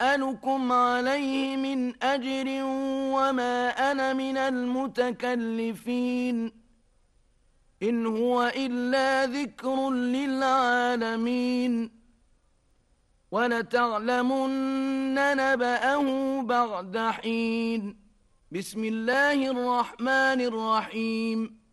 أسألكم عليه من أجر وما أنا من المتكلفين إن هو إلا ذكر للعالمين ولتعلمن نبأه بعد حين بسم الله الرحمن الرحيم